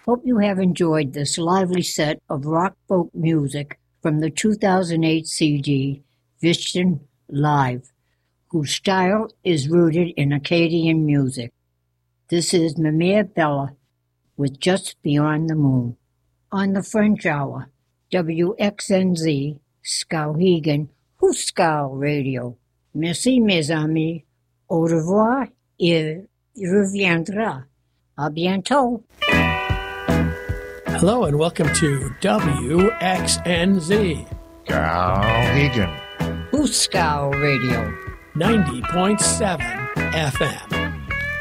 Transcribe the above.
Hope you have enjoyed this lively set of rock folk music from the 2008 CD, Vision Live, whose style is rooted in Acadian music. This is Mimir Bella with Just Beyond the Moon. On the French Hour, WXNZ, Skowhegan, Huskal Radio. Merci mes amis. Au revoir et reviendra. À bientôt. Hello and welcome to WXNZ. Skowhegan. Huskal Radio. 90.7 FM.